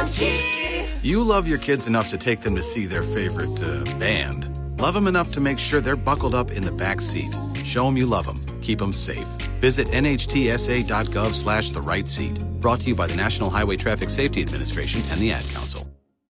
You love your kids enough to take them to see their favorite band. Love them enough to make sure they're buckled up in the back seat. Show them you love them. Keep them safe. Visit nhtsa.gov/the right seat. Brought to you by the National Highway Traffic Safety Administration and the Ad Council.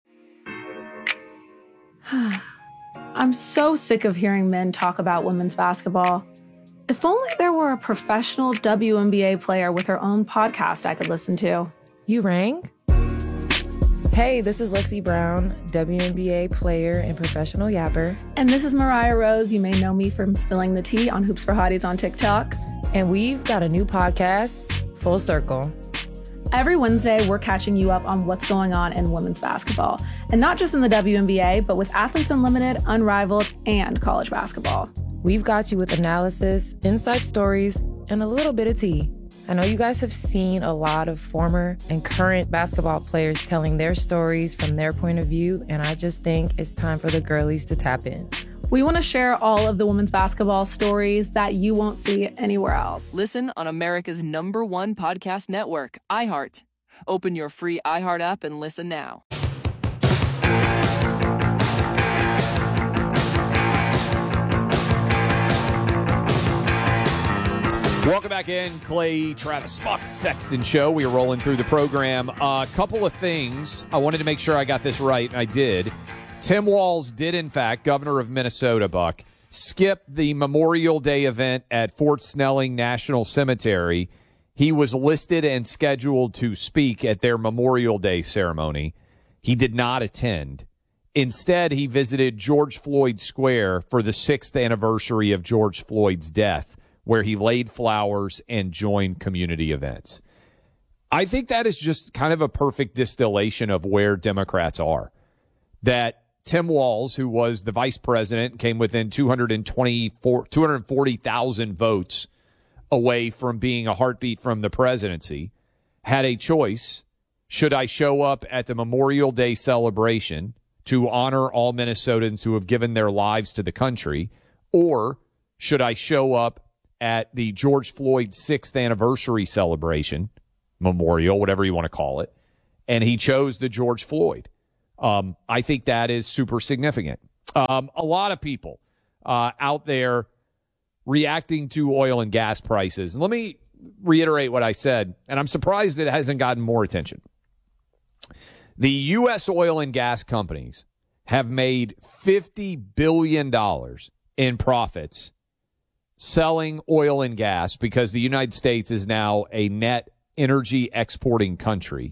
I'm so sick of hearing men talk about women's basketball. If only there were a professional WNBA player with her own podcast I could listen to. You rang? Hey, this is Lexi Brown, WNBA player and professional yapper. And this is Mariah Rose. You may know me from spilling the tea on Hoops for Hotties on TikTok. And we've got a new podcast, Full Circle. Every Wednesday, we're catching you up on what's going on in women's basketball. And not just in the WNBA, but with Athletes Unlimited, Unrivaled, and college basketball. We've got you with analysis, inside stories, and a little bit of tea. I know you guys have seen a lot of former and current basketball players telling their stories from their point of view, and I just think it's time for the girlies to tap in. We want to share all of the women's basketball stories that you won't see anywhere else. Listen on America's #1 podcast network, iHeart. Open your free iHeart app and listen now. Welcome back in, Clay Travis Buck Sexton Show. We are rolling through the program. A couple of things. I wanted to make sure I got this right, and I did. Tim Walz did, in fact, governor of Minnesota, Buck, skip the Memorial Day event at Fort Snelling National Cemetery. He was listed and scheduled to speak at their Memorial Day ceremony. He did not attend. Instead, he visited George Floyd Square for the 6th anniversary of George Floyd's death, where he laid flowers and joined community events. I think that is just kind of a perfect distillation of where Democrats are. That Tim Walz, who was the vice president, came within 240,000 votes away from being a heartbeat from the presidency, had a choice. Should I show up at the Memorial Day celebration to honor all Minnesotans who have given their lives to the country, or should I show up at the George Floyd 6th anniversary celebration, memorial, whatever you want to call it, and he chose the George Floyd. I think that is super significant. A lot of people out there reacting to oil and gas prices. And let me reiterate what I said, and I'm surprised it hasn't gotten more attention. The U.S. oil and gas companies have made $50 billion in profits selling oil and gas because the United States is now a net energy exporting country.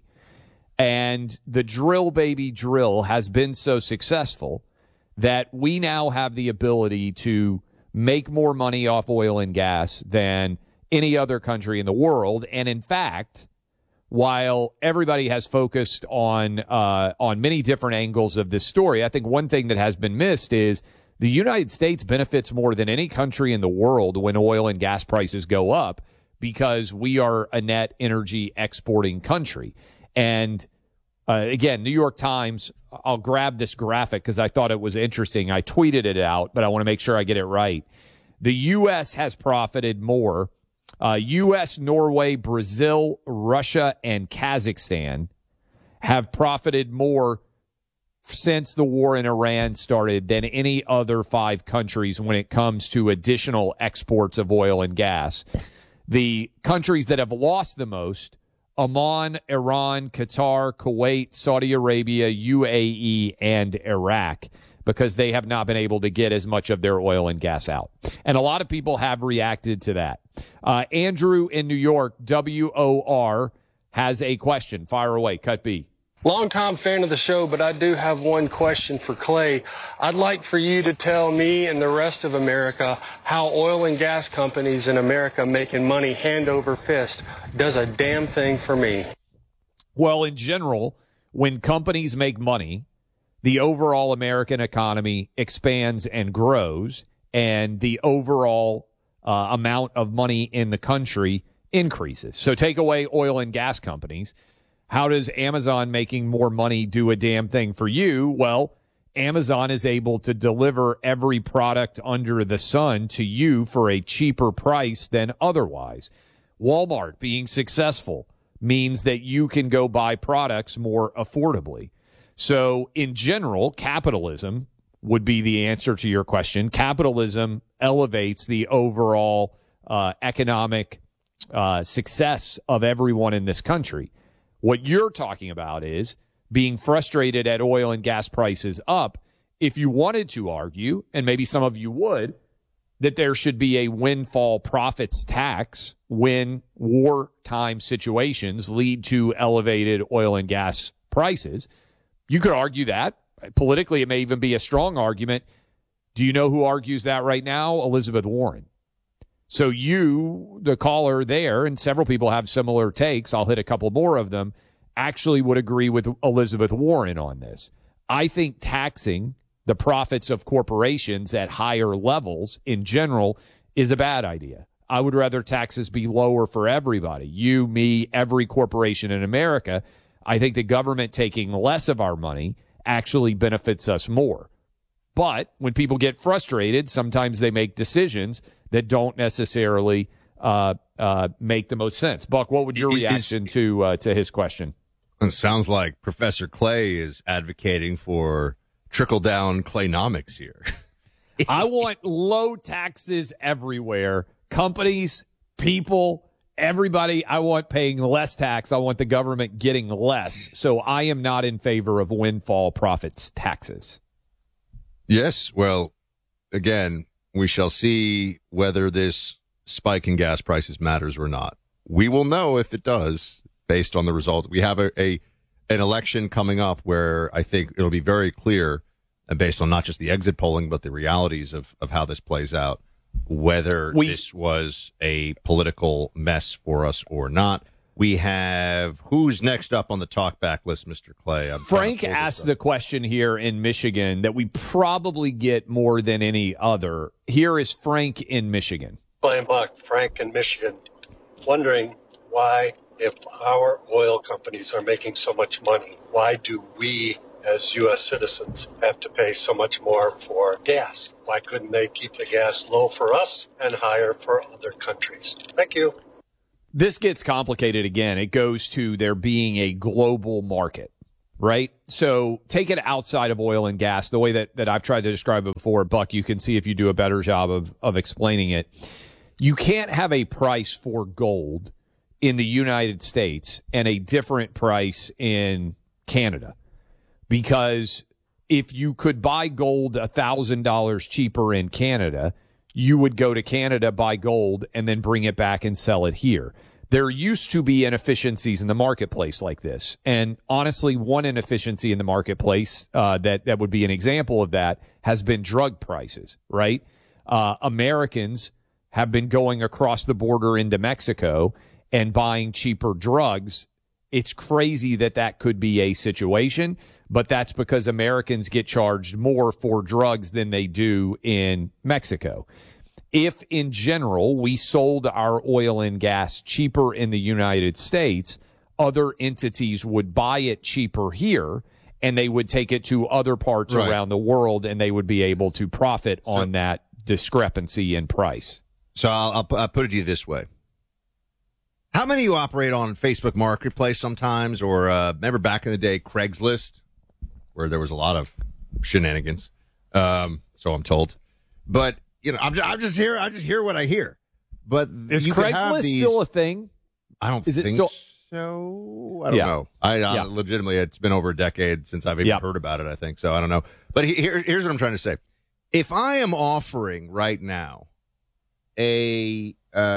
And the drill baby drill has been so successful that we now have the ability to make more money off oil and gas than any other country in the world. And in fact, while everybody has focused on many different angles of this story, I think one thing that has been missed is the United States benefits more than any country in the world when oil and gas prices go up because we are a net energy exporting country. And again, New York Times, I'll grab this graphic because I thought it was interesting. I tweeted it out, but I want to make sure I get it right. The U.S. has profited more. U.S., Norway, Brazil, Russia, and Kazakhstan have profited more since the war in Iran started than any other 5 countries when it comes to additional exports of oil and gas. The countries that have lost the most, Oman, Iran, Qatar, Kuwait, Saudi Arabia, UAE, and Iraq, because they have not been able to get as much of their oil and gas out. And a lot of people have reacted to that. Andrew in New York, WOR, has a question. Fire away. Cut B. Longtime fan of the show, but I do have one question for Clay. I'd like for you to tell me and the rest of America how oil and gas companies in America making money hand over fist does a damn thing for me. Well, in general, when companies make money, the overall American economy expands and grows, and the overall amount of money in the country increases. So take away oil and gas companies. How does Amazon making more money do a damn thing for you? Well, Amazon is able to deliver every product under the sun to you for a cheaper price than otherwise. Walmart being successful means that you can go buy products more affordably. So in general, capitalism would be the answer to your question. Capitalism elevates the overall economic success of everyone in this country. What you're talking about is being frustrated at oil and gas prices up. If you wanted to argue, and maybe some of you would, that there should be a windfall profits tax when wartime situations lead to elevated oil and gas prices, you could argue that. Politically, it may even be a strong argument. Do you know who argues that right now? Elizabeth Warren. So you, the caller there, and several people have similar takes, I'll hit a couple more of them, actually would agree with Elizabeth Warren on this. I think taxing the profits of corporations at higher levels in general is a bad idea. I would rather taxes be lower for everybody. You, me, every corporation in America. I think the government taking less of our money actually benefits us more. But when people get frustrated, sometimes they make decisions that don't necessarily make the most sense. Buck, what would your reaction to his question? It sounds like Professor Clay is advocating for trickle-down Claynomics here. I want low taxes everywhere. Companies, people, everybody, I want paying less tax. I want the government getting less. So I am not in favor of windfall profits taxes. Yes, well, again, we shall see whether this spike in gas prices matters or not. We will know if it does based on the results. We have an election coming up where I think it'll be very clear, and based on not just the exit polling, but the realities of how this plays out, whether this was a political mess for us or not. We have, who's next up on the talkback list, Mr. Clay? Frank asked the question here in Michigan that we probably get more than any other. Here is Frank in Michigan. Clay and Buck, Frank in Michigan, wondering why, if our oil companies are making so much money, why do we as U.S. citizens have to pay so much more for gas? Why couldn't they keep the gas low for us and higher for other countries? Thank you. This gets complicated again. It goes to there being a global market, right? So take it outside of oil and gas, the way that I've tried to describe it before. Buck, you can see if you do a better job of explaining it. You can't have a price for gold in the United States and a different price in Canada, because if you could buy gold $1,000 cheaper in Canada, you would go to Canada, buy gold, and then bring it back and sell it here. There used to be inefficiencies in the marketplace like this. And honestly, one inefficiency in the marketplace that would be an example of that has been drug prices, right? Americans have been going across the border into Mexico and buying cheaper drugs. It's crazy that could be a situation, but that's because Americans get charged more for drugs than they do in Mexico. If, in general, we sold our oil and gas cheaper in the United States, other entities would buy it cheaper here, and they would take it to other parts around the world, and they would be able to profit on that discrepancy in price. So I'll put it to you this way. How many of you operate on Facebook Marketplace sometimes, or remember back in the day, Craigslist, where there was a lot of shenanigans, so I'm told. But you know, I just hear what I hear. But is Craigslist still a thing? I don't think so. I don't know. I legitimately, it's been over a decade since I've even heard about it, I think. So I don't know. But here's what I'm trying to say. If I am offering right now a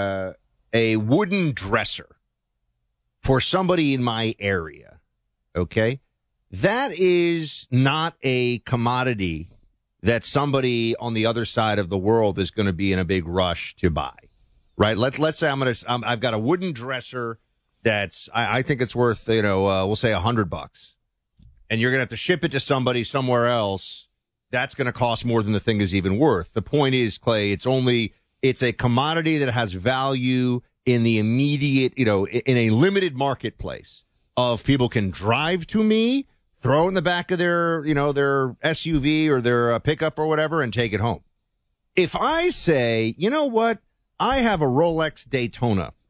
wooden dresser for somebody in my area, okay, that is not a commodity that somebody on the other side of the world is going to be in a big rush to buy, right? Let's say I've got a wooden dresser that's, I think it's worth, we'll say $100, and you're going to have to ship it to somebody somewhere else. That's going to cost more than the thing is even worth. The point is, Clay, it's a commodity that has value in the immediate, in a limited marketplace of people can drive to me, throw it in the back of their SUV or their pickup or whatever and take it home. If I say, you know what, I have a Rolex Daytona,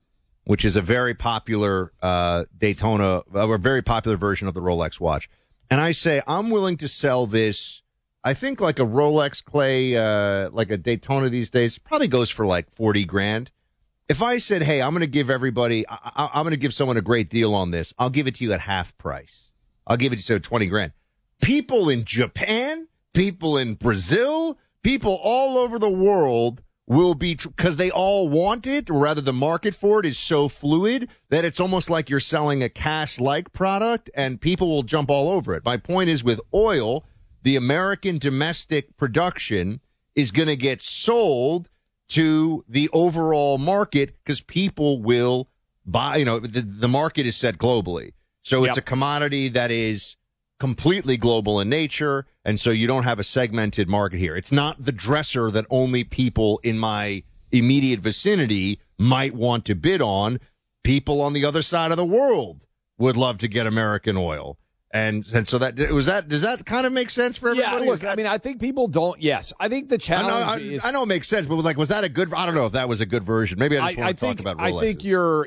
which is a very popular Daytona, a very popular version of the Rolex watch. And I say, I'm willing to sell this. I think like a Rolex, Clay, like a Daytona these days, probably goes for like 40 grand. If I said, hey, I'm going to give everybody, I'm going to give someone a great deal on this, I'll give it to you at half price. I'll give it to you 20 grand. People in Japan, people in Brazil, people all over the world will be, because they all want it, or rather the market for it is so fluid that it's almost like you're selling a cash-like product, and people will jump all over it. My point is, with oil, the American domestic production is going to get sold to the overall market because people will buy, the market is set globally. So it's a commodity that is completely global in nature, and so you don't have a segmented market here. It's not the dresser that only people in my immediate vicinity might want to bid on. People on the other side of the world would love to get American oil. And so does that kind of make sense for everybody? Yeah, look, I think people don't. Yes, I think the challenge is. I know it makes sense, but was that a good? I don't know if that was a good version. Maybe I just want to talk about Rolexes. I think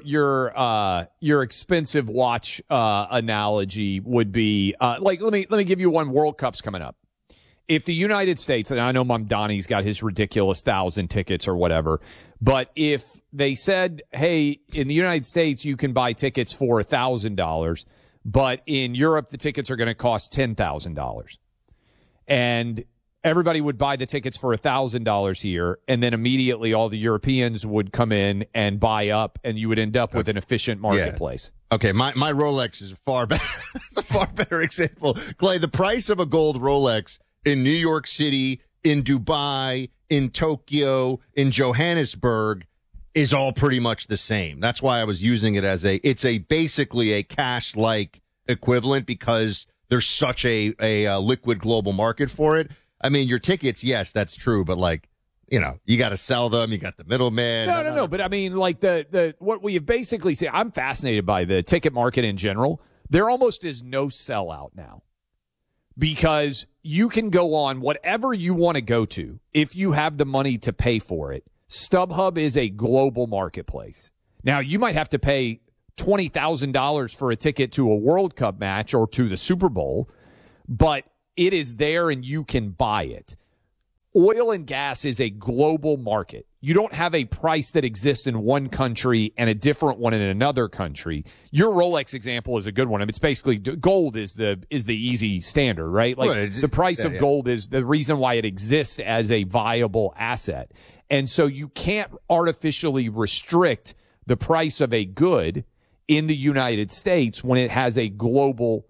your expensive watch analogy would be like let me give you one. World Cup's coming up. If the United States, and I know Mamdani's got his ridiculous 1,000 tickets or whatever, but if they said, hey, in the United States you can buy tickets for $1,000. But in Europe, the tickets are going to cost $10,000. And everybody would buy the tickets for $1,000 here. And then immediately all the Europeans would come in and buy up, and you would end up with an efficient marketplace. Yeah. Okay, my Rolex is far better. It's a far better example. Clay, the price of a gold Rolex in New York City, in Dubai, in Tokyo, in Johannesburg is all pretty much the same. That's why I was using it as it's basically a cash-like equivalent because there's such a liquid global market for it. I mean, your tickets, yes, that's true, but you got to sell them. You got the middleman. No. But I mean, like what we have basically said, I'm fascinated by the ticket market in general. There almost is no sellout now because you can go on whatever you want to go to if you have the money to pay for it. StubHub is a global marketplace. Now, you might have to pay $20,000 for a ticket to a World Cup match or to the Super Bowl, but it is there and you can buy it. Oil and gas is a global market. You don't have a price that exists in one country and a different one in another country. Your Rolex example is a good one. I mean, it's basically gold is the easy standard, right? Like the price of gold is the reason why it exists as a viable asset. And so you can't artificially restrict the price of a good in the United States when it has a global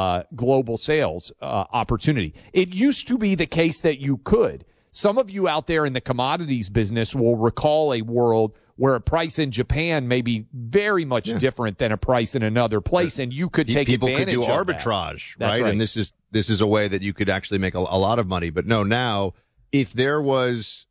sales opportunity. It used to be the case that you could. Some of you out there in the commodities business will recall a world where a price in Japan may be very much different than a price in another place, and you could take advantage of that. People could do arbitrage, right? And this is a way that you could actually make a lot of money. But no, now if there was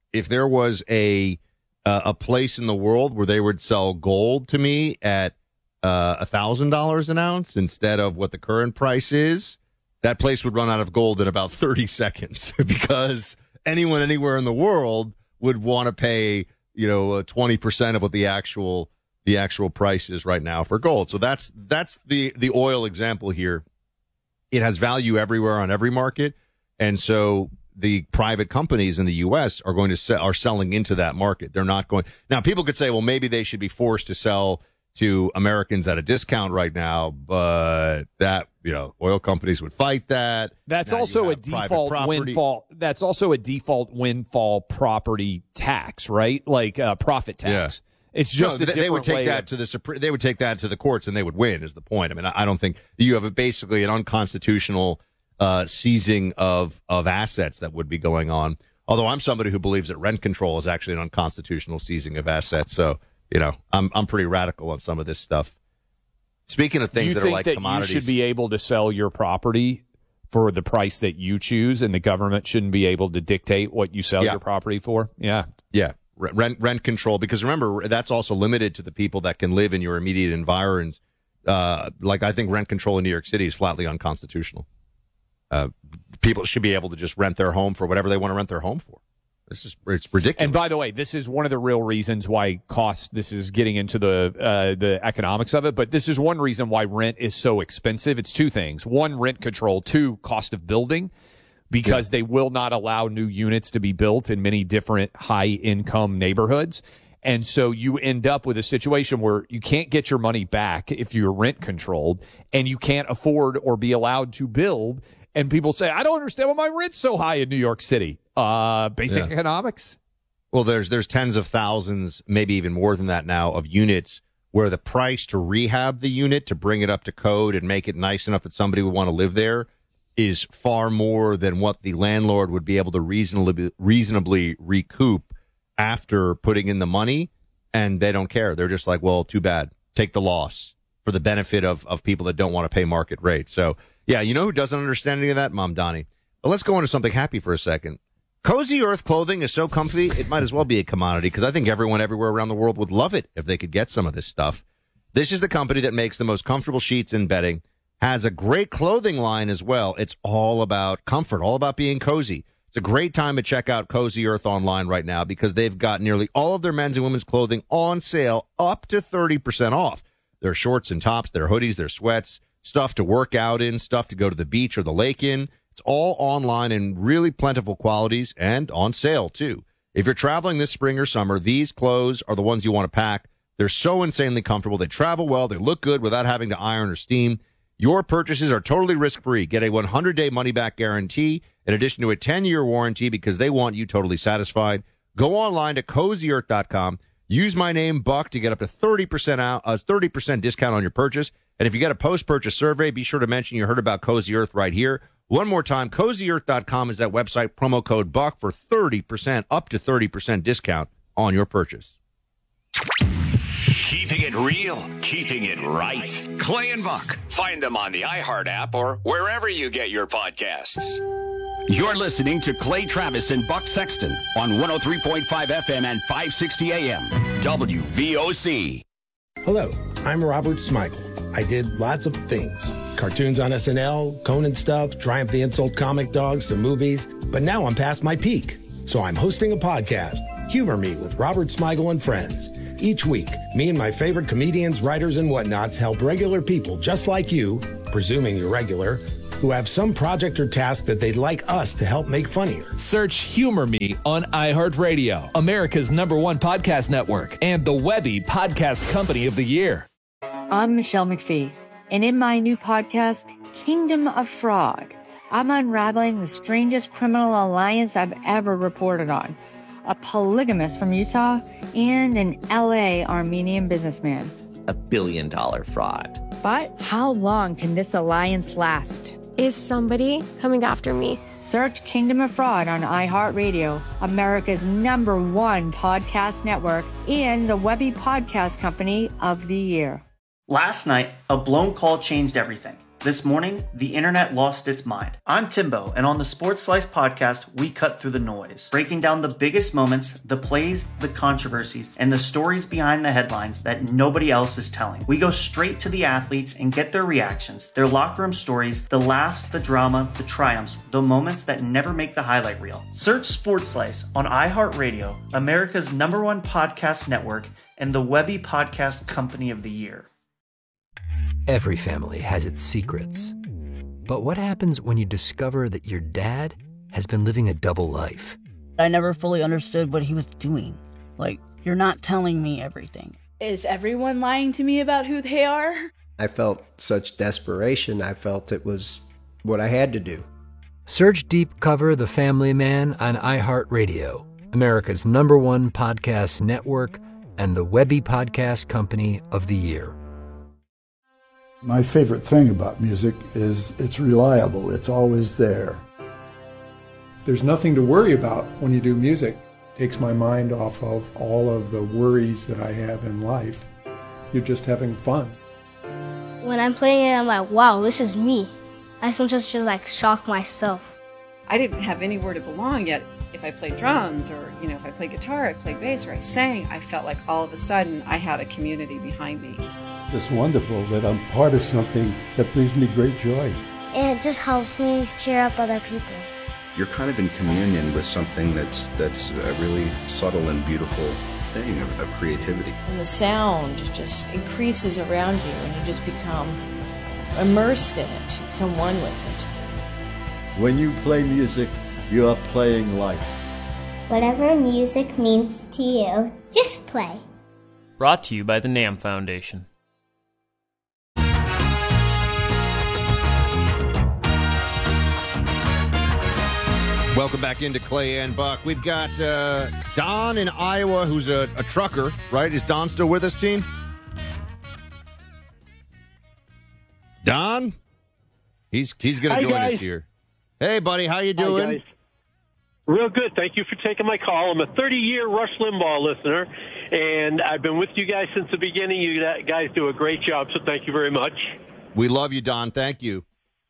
a place in the world where they would sell gold to me at $1,000 an ounce instead of what the current price is, that place would run out of gold in about 30 seconds because anyone anywhere in the world would want to pay 20% of what the actual price is right now for gold. So that's the oil example here. It has value everywhere on every market, and so the private companies in the U.S. are selling into that market. They're not going now. People could say, well, maybe they should be forced to sell to Americans at a discount right now, but that oil companies would fight that. That's also a default windfall. That's also a default windfall property tax, right? Like profit tax. Yeah. It's just they would take that to they would take that to the courts and they would win. Is the point? I mean, I don't think you have basically an unconstitutional seizing of assets that would be going on. Although I'm somebody who believes that rent control is actually an unconstitutional seizing of assets. So, I'm pretty radical on some of this stuff. Speaking of things that are like commodities. You should be able to sell your property for the price that you choose, and the government shouldn't be able to dictate what you sell your property for? Yeah. Yeah. Rent control, because remember, that's also limited to the people that can live in your immediate environs. Like I think rent control in New York City is flatly unconstitutional. People should be able to just rent their home for whatever they want to rent their home for. It's ridiculous. And by the way, this is one of the real reasons why this is getting into the economics of it, but this is one reason why rent is so expensive. It's two things. One, rent control. Two, cost of building, because they will not allow new units to be built in many different high-income neighborhoods. And so you end up with a situation where you can't get your money back if you're rent controlled, and you can't afford or be allowed to build. And people say, I don't understand why my rent's so high in New York City. Basic economics. Well, there's tens of thousands, maybe even more than that now, of units where the price to rehab the unit, to bring it up to code and make it nice enough that somebody would want to live there, is far more than what the landlord would be able to reasonably recoup after putting in the money. And they don't care. They're just like, well, too bad. Take the loss for the benefit of people that don't want to pay market rates. So, yeah, you know who doesn't understand any of that? Mom Donnie. But let's go into something happy for a second. Cozy Earth clothing is so comfy, it might as well be a commodity, because I think everyone everywhere around the world would love it if they could get some of this stuff. This is the company that makes the most comfortable sheets and bedding, has a great clothing line as well. It's all about comfort, all about being cozy. It's a great time to check out Cozy Earth online right now, because they've got nearly all of their men's and women's clothing on sale, up to 30% off. Their shorts and tops, their hoodies, their sweats, stuff to work out in, stuff to go to the beach or the lake in. It's all online in really plentiful qualities and on sale, too. If you're traveling this spring or summer, these clothes are the ones you want to pack. They're so insanely comfortable. They travel well. They look good without having to iron or steam. Your purchases are totally risk-free. Get a 100-day money-back guarantee in addition to a 10-year warranty, because they want you totally satisfied. Go online to CozyEarth.com. Use my name, Buck, to get up to 30% discount on your purchase. And if you get a post-purchase survey, be sure to mention you heard about Cozy Earth right here. One more time, CozyEarth.com is that website, promo code BUCK for 30%, up to 30% discount on your purchase. Keeping it real, keeping it right. Clay and Buck. Find them on the iHeart app or wherever you get your podcasts. You're listening to Clay Travis and Buck Sexton on 103.5 FM and 560 AM. WVOC. Hello, I'm Robert Smigel. I did lots of things. Cartoons on SNL, Conan stuff, Triumph the Insult Comic Dog, some movies. But now I'm past my peak. So I'm hosting a podcast, Humor Me with Robert Smigel and Friends. Each week, me and my favorite comedians, writers, and whatnots help regular people just like you, presuming you're regular, who have some project or task that they'd like us to help make funnier. Search Humor Me on iHeartRadio, America's #1 podcast network, and the Webby Podcast Company of the Year. I'm Michelle McPhee, and in my new podcast, Kingdom of Fraud, I'm unraveling the strangest criminal alliance I've ever reported on. A polygamist from Utah and an LA Armenian businessman. $1 billion fraud. But how long can this alliance last? Is somebody coming after me? Search Kingdom of Fraud on iHeartRadio, America's #1 podcast network, and the Webby Podcast Company of the Year. Last night, a blown call changed everything. This morning, the internet lost its mind. I'm Timbo, and on the Sports Slice podcast, we cut through the noise, breaking down the biggest moments, the plays, the controversies, and the stories behind the headlines that nobody else is telling. We go straight to the athletes and get their reactions, their locker room stories, the laughs, the drama, the triumphs, the moments that never make the highlight reel. Search Sports Slice on iHeartRadio, America's #1 podcast network, and the Webby Podcast Company of the Year. Every family has its secrets. But what happens when you discover that your dad has been living a double life? I never fully understood what he was doing. Like, you're not telling me everything. Is everyone lying to me about who they are? I felt such desperation. I felt it was what I had to do. Search Deep Cover The Family Man on iHeartRadio, America's #1 podcast network, and the Webby Podcast Company of the Year. My favorite thing about music is it's reliable. It's always there. There's nothing to worry about when you do music. It takes my mind off of all of the worries that I have in life. You're just having fun. When I'm playing it, I'm like, wow, this is me. I sometimes just like shock myself. I didn't have anywhere to belong yet. If I played drums or, if I played guitar, I played bass, or I sang, I felt like all of a sudden I had a community behind me. It's wonderful that I'm part of something that brings me great joy. And it just helps me cheer up other people. you're kind of in communion with something that's a really subtle and beautiful thing of creativity. And the sound just increases around you, and you just become immersed in it. You become one with it. When you play music, you are playing life. Whatever music means to you, just play. Brought to you by the NAMM Foundation. Welcome back into Clay and Buck. We've got Don in Iowa, who's a trucker, right? Is Don still with us, team? Don? He's going to join us here. Hey, buddy, how you doing? Hi, guys. Real good. Thank you for taking my call. I'm a 30-year Rush Limbaugh listener, and I've been with you guys since the beginning. You guys do a great job, so thank you very much. We love you, Don. Thank you.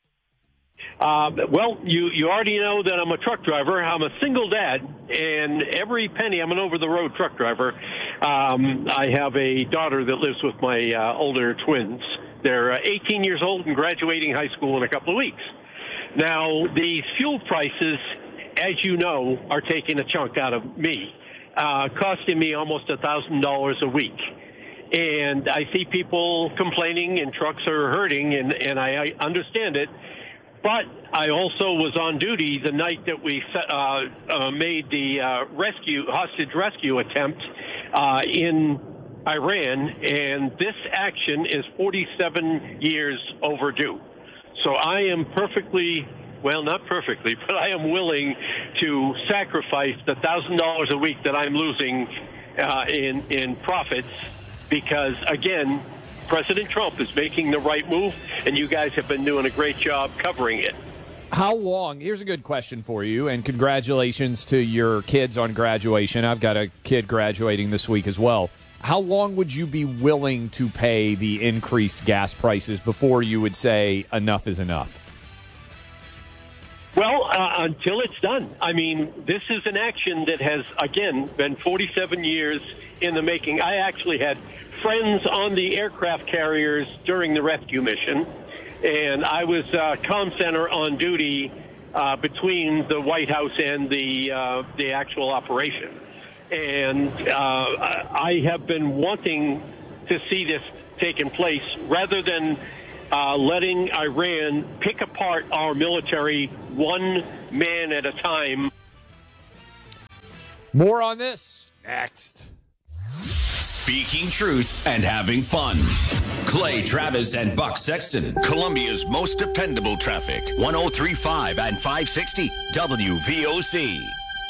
Well, you already know that I'm a truck driver. I'm a single dad, and every penny, I'm an over-the-road truck driver. I have a daughter that lives with my older twins. They're 18 years old and graduating high school in a couple of weeks. Now, these fuel prices, as you know, are taking a chunk out of me, costing me almost $1,000 a week. And I see people complaining and trucks are hurting, and I understand it. But I also was on duty the night that we made the hostage rescue attempt in Iran, and this action is 47 years overdue. So I am not perfectly, but I am willing to sacrifice the $1,000 a week that I'm losing in profits because, again, President Trump is making the right move, and you guys have been doing a great job covering it. How long? Here's a good question for you, and congratulations to your kids on graduation. I've got a kid graduating this week as well. How long would you be willing to pay the increased gas prices before you would say enough is enough? Well, until it's done. I mean, this is an action that has, again, been 47 years in the making. I actually had friends on the aircraft carriers during the rescue mission, and I was comm center on duty between the White House and the actual operation. And I have been wanting to see this taking place rather than letting Iran pick apart our military one man at a time. More on this next. Speaking truth and having fun. Clay Travis and Buck Sexton. Columbia's most dependable traffic. 103.5 and 560 WVOC.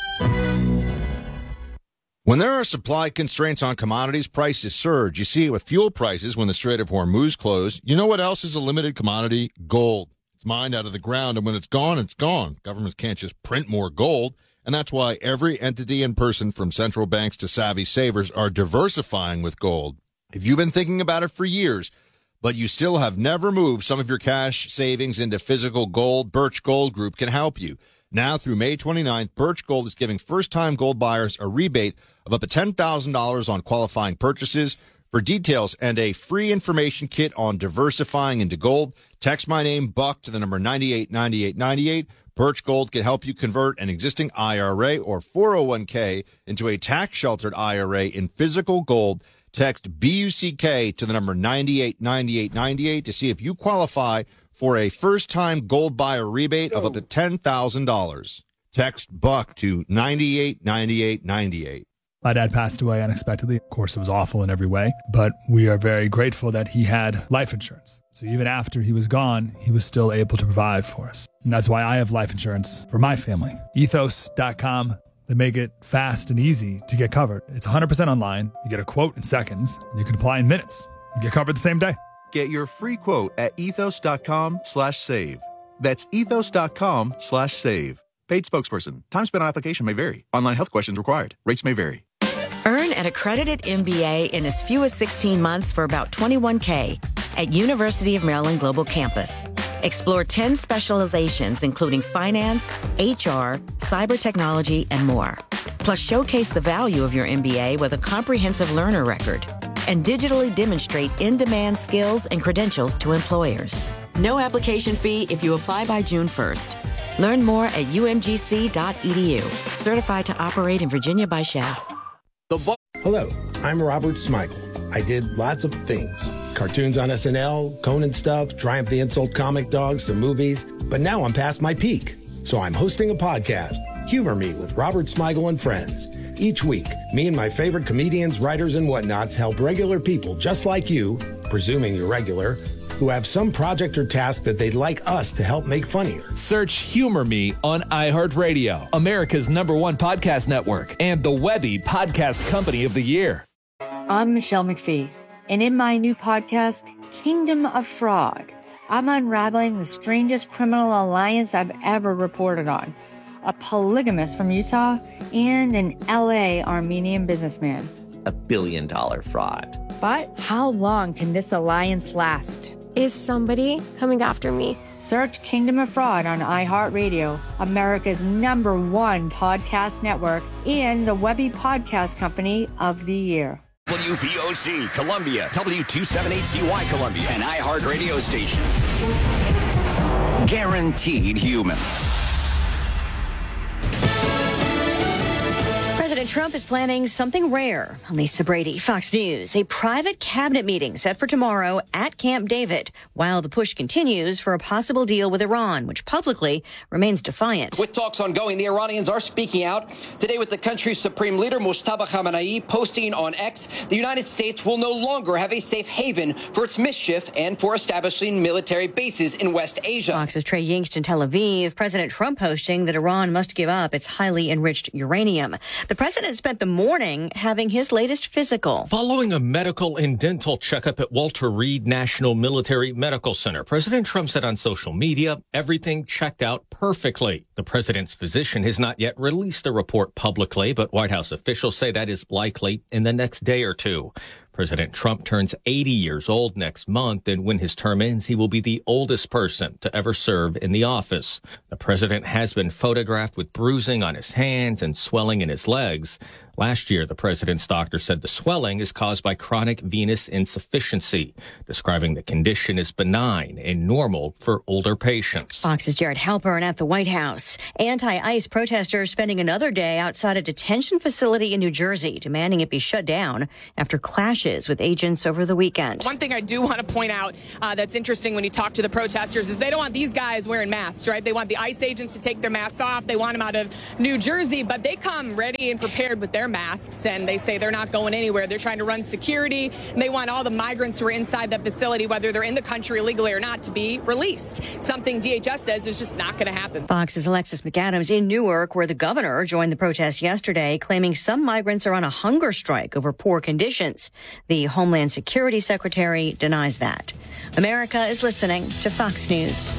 When there are supply constraints on commodities, prices surge. You see it with fuel prices when the Strait of Hormuz closed. You know what else is a limited commodity? Gold. It's mined out of the ground, and when it's gone, it's gone. Governments can't just print more gold, and that's why every entity and person from central banks to savvy savers are diversifying with gold. If you've been thinking about it for years, but you still have never moved some of your cash savings into physical gold, Birch Gold Group can help you. Now through May 29th, Birch Gold is giving first-time gold buyers a rebate of up to $10,000 on qualifying purchases. For details and a free information kit on diversifying into gold, text my name, Buck, to the number 989898. Birch Gold can help you convert an existing IRA or 401k into a tax-sheltered IRA in physical gold. Text BUCK to the number 989898 to see if you qualify for a first-time gold buyer rebate of up to $10,000. Text Buck to 989898. My dad passed away unexpectedly. Of course, it was awful in every way, but we are very grateful that he had life insurance. So even after he was gone, he was still able to provide for us. And that's why I have life insurance for my family. Ethos.com. They make it fast and easy to get covered. It's 100% online. You get a quote in seconds. You can apply in minutes. You get covered the same day. Get your free quote at ethos.com/save. That's ethos.com/save. Paid spokesperson. Time spent on application may vary. Online health questions required. Rates may vary. Earn an accredited MBA in as few as 16 months for about $21K at University of Maryland Global Campus. Explore 10 specializations, including finance, HR, cyber technology, and more. Plus, showcase the value of your MBA with a comprehensive learner record and digitally demonstrate in-demand skills and credentials to employers. No application fee if you apply by June 1st. Learn more at umgc.edu. Certified to operate in Virginia by Shell. Hello, I'm Robert Smigel. I did lots of things. Cartoons on SNL, Conan stuff, Triumph the Insult comic dog, some movies. But now I'm past my peak. So I'm hosting a podcast, Humor Me with Robert Smigel and Friends. Each week, me and my favorite comedians, writers, and whatnots help regular people just like you, presuming you're regular, who have some project or task that they'd like us to help make funnier. Search Humor Me on iHeartRadio, America's #1 podcast network, and the Webby Podcast Company of the Year. I'm Michelle McPhee, and in my new podcast, Kingdom of Fraud, I'm unraveling the strangest criminal alliance I've ever reported on. A polygamist from Utah and an LA Armenian businessman. $1 billion fraud. But how long can this alliance last? Is somebody coming after me? Search Kingdom of Fraud on iHeartRadio, America's #1 podcast network, and the Webby Podcast Company of the Year. WVOC Columbia, W278CY Columbia, an iHeart radio station. Guaranteed human. President Trump is planning something rare. Lisa Brady, Fox News. A private cabinet meeting set for tomorrow at Camp David, while the push continues for a possible deal with Iran, which publicly remains defiant. With talks ongoing, the Iranians are speaking out. Today with the country's supreme leader, Mojtaba Khamenei, posting on X, the United States will no longer have a safe haven for its mischief and for establishing military bases in West Asia. Fox's Trey Yingst in Tel Aviv. President Trump posting that Iran must give up its highly enriched uranium. The president spent the morning having his latest physical. Following a medical and dental checkup at Walter Reed National Military Medical Center, President Trump said on social media, everything checked out perfectly. The president's physician has not yet released a report publicly, but White House officials say that is likely in the next day or two. President Trump turns 80 years old next month, and when his term ends, he will be the oldest person to ever serve in the office. The president has been photographed with bruising on his hands and swelling in his legs. Last year, the president's doctor said the swelling is caused by chronic venous insufficiency, describing the condition as benign and normal for older patients. Fox's Jared Halpern at the White House. Anti-ICE protesters spending another day outside a detention facility in New Jersey, demanding it be shut down after clashes with agents over the weekend. One thing I do want to point out that's interesting when you talk to the protesters is they don't want these guys wearing masks, right? They want the ICE agents to take their masks off. They want them out of New Jersey, but they come ready and prepared with their masks, and they say they're not going anywhere. They're trying to run security, and they want all the migrants who are inside that facility, whether they're in the country illegally or not, to be released. Something DHS says is just not going to happen. Fox's Alexis McAdams in Newark, where the governor joined the protest yesterday, claiming some migrants are on a hunger strike over poor conditions. The Homeland Security Secretary denies that. America is listening to Fox News.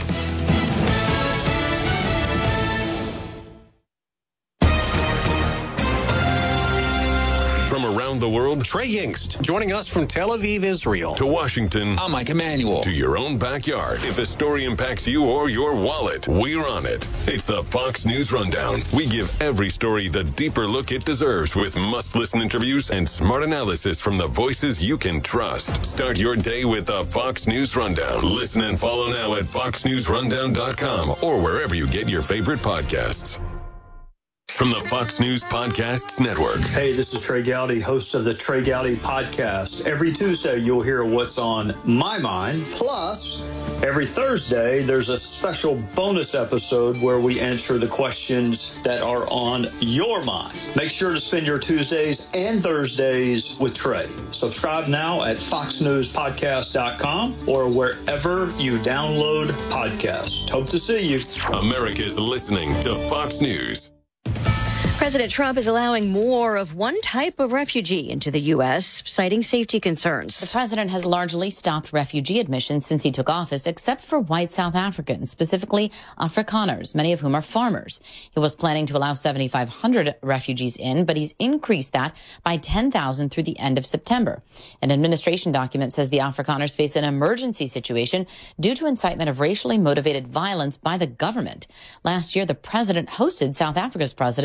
From around the world, Trey Yingst, joining us from Tel Aviv, Israel. To Washington, I'm Mike Emanuel. To your own backyard. If a story impacts you or your wallet, we're on it. It's the Fox News Rundown. We give every story the deeper look it deserves with must-listen interviews and smart analysis from the voices you can trust. Start your day with the Fox News Rundown. Listen and follow now at foxnewsrundown.com or wherever you get your favorite podcasts. From the Fox News Podcasts Network. Hey, this is Trey Gowdy, host of the Trey Gowdy Podcast. Every Tuesday, you'll hear what's on my mind. Plus, every Thursday, there's a special bonus episode where we answer the questions that are on your mind. Make sure to spend your Tuesdays and Thursdays with Trey. Subscribe now at foxnewspodcast.com or wherever you download podcasts. Hope to see you. America's listening to Fox News. President Trump is allowing more of one type of refugee into the U.S., citing safety concerns. The president has largely stopped refugee admissions since he took office, except for white South Africans, specifically Afrikaners, many of whom are farmers. He was planning to allow 7,500 refugees in, but he's increased that by 10,000 through the end of September. An administration document says the Afrikaners face an emergency situation due to incitement of racially motivated violence by the government. Last year, the president hosted South Africa's President Cyril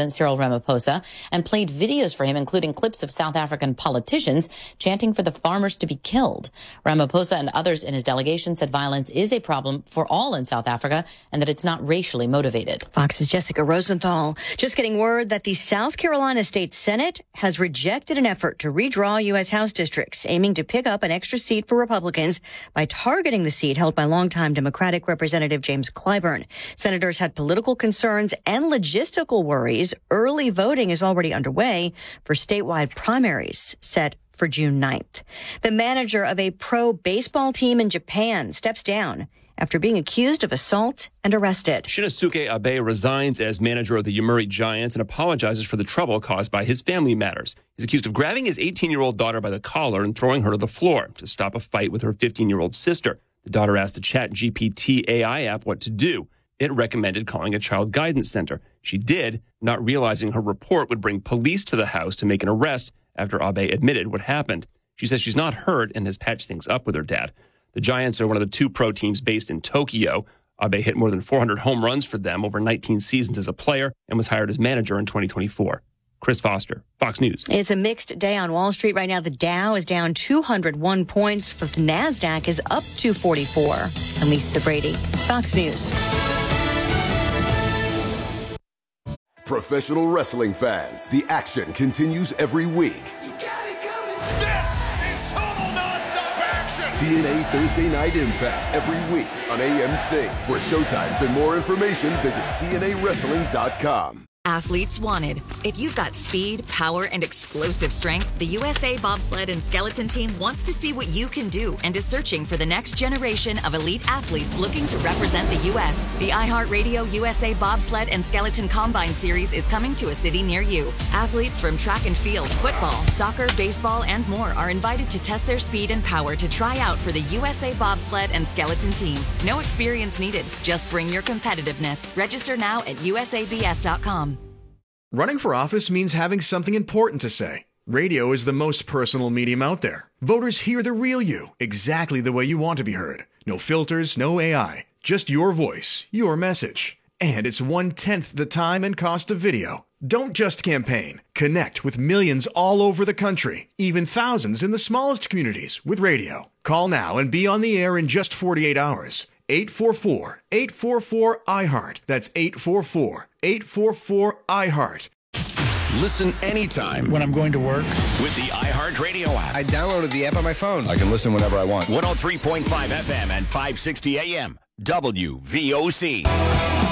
Ramaphosa and played videos for him, including clips of South African politicians chanting for the farmers to be killed. Ramaphosa and others in his delegation said violence is a problem for all in South Africa and that it's not racially motivated. Fox's Jessica Rosenthal. Just getting word that the South Carolina State Senate has rejected an effort to redraw U.S. House districts, aiming to pick up an extra seat for Republicans by targeting the seat held by longtime Democratic Representative James Clyburn. Senators had political concerns and logistical worries. Early voting is already underway for statewide primaries set for June 9th. The manager of a pro baseball team in Japan steps down after being accused of assault and arrested. Shinosuke Abe resigns as manager of the Yomiuri Giants and apologizes for the trouble caused by his family matters. He's accused of grabbing his 18-year-old daughter by the collar and throwing her to the floor to stop a fight with her 15-year-old sister. The daughter asked the ChatGPT AI app what to do. It recommended calling a child guidance center. She did, not realizing her report would bring police to the house to make an arrest after Abe admitted what happened. She says she's not hurt and has patched things up with her dad. The Giants are one of the two pro teams based in Tokyo. Abe hit more than 400 home runs for them over 19 seasons as a player and was hired as manager in 2024. Chris Foster, Fox News. It's a mixed day on Wall Street right now. The Dow is down 201 points, but the NASDAQ is up 244. I'm Lisa Brady, Fox News. Professional wrestling fans, the action continues every week. TNA Thursday Night Impact every week on AMC. For showtimes and more information, visit TNAWrestling.com. Athletes wanted. If you've got speed, power, and explosive strength, the USA Bobsled and Skeleton Team wants to see what you can do and is searching for the next generation of elite athletes looking to represent the U.S. The iHeartRadio USA Bobsled and Skeleton Combine Series is coming to a city near you. Athletes from track and field, football, soccer, baseball, and more are invited to test their speed and power to try out for the USA Bobsled and Skeleton Team. No experience needed. Just bring your competitiveness. Register now at usabs.com. Running for office means having something important to say. Radio is the most personal medium out there. Voters hear the real you, exactly the way you want to be heard. No filters, no AI, just your voice, your message. And it's 1/10 the time and cost of video. Don't just campaign. Connect with millions all over the country, even thousands in the smallest communities with radio. Call now and be on the air in just 48 hours. 844-844-iHeart. That's 844-844-iHeart. Listen anytime. When I'm going to work. With the iHeartRadio app. I downloaded the app on my phone. I can listen whenever I want. 103.5 FM and 560 AM. WVOC.